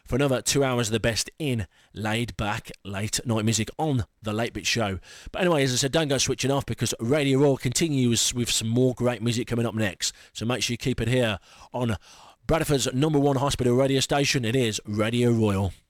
for another 2 hours of the best in laid back late night music on the Late Bit Show. But anyway, as I said, don't go switching off, because Radio Royal continues with some more great music coming up next. So make sure you keep it here on Bradford's #1 hospital radio station. It is Radio Royal.